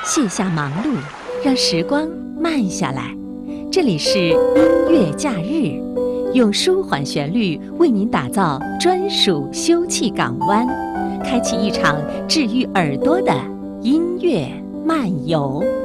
卸下忙碌，让时光慢下来。这里是音乐假日，用舒缓旋律为您打造专属休憩港湾，开启一场治愈耳朵的音乐漫游。